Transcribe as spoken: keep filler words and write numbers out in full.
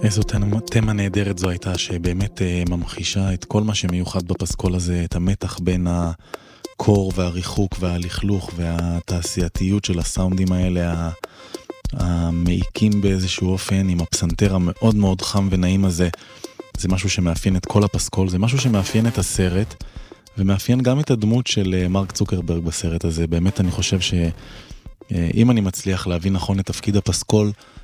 איזו תמה נהדרת זו הייתה, שבאמת ממחישה את כל מה שמיוחד בפסקול הזה, את המתח בין הקור והריחוק והלכלוך והתעשייתיות של הסאונדים האלה, המעיקים באיזשהו אופן, עם הפסנתר המאוד מאוד חם ונעים הזה. זה משהו שמאפיין את כל הפסקול, זה משהו שמאפיין את הסרט, ומאפיין גם את הדמות של מרק צוקרברג בסרט הזה. באמת אני חושב שאם אני מצליח להבין נכון את תפקיד הפסקול,